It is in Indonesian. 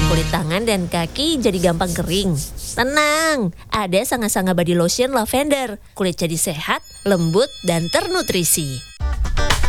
kulit tangan dan kaki jadi gampang kering? Tenang, ada Sanga Sanga Body Lotion Lavender. Kulit jadi sehat, lembut, dan ternutrisi.